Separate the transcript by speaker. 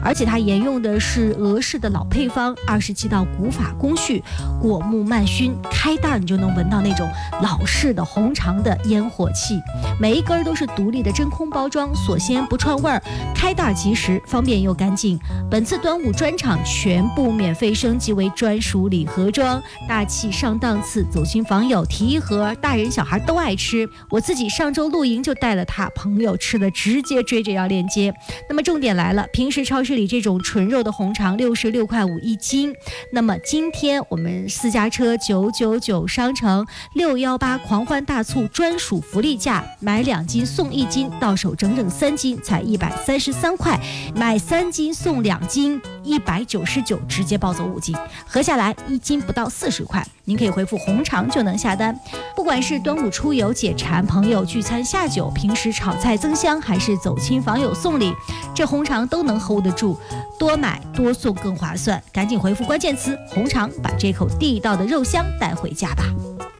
Speaker 1: 而且它沿用的是俄式的老配方，27道古法工序，果木慢熏，开袋你就能闻到那种老式的红肠的烟火气。每一根都是独立的真空包装，锁鲜不串味儿，开袋即食，方便又干净。本次端午专场全部免费升级为专属礼盒装，大气上档次，走亲访友提一盒，大人小孩都爱吃。我自己上周露营就带了它，朋友吃的直接追着要链接。那么重点来了，平时超市里这种纯肉的红肠66.5块一斤，那么今天我们私家车999商城618狂欢大促专属福利价，买2斤送1斤，到手整整3斤才133块，买3斤送2斤199，直接抱走5斤，合下来1斤不到40块。您可以回复红肠就能下单。不管是端午出游解馋，朋友聚餐下酒，平时炒菜增香，还是走亲访友送礼，这红肠都能 hold 得住，多买多送更划算。赶紧回复关键词红肠，把这口地道的肉香带回家吧。